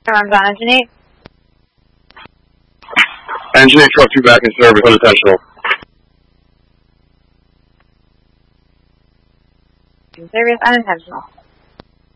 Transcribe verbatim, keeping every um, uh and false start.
Runs on engine eight. Engine eight, truck two back in service, unintentional. In service, unintentional.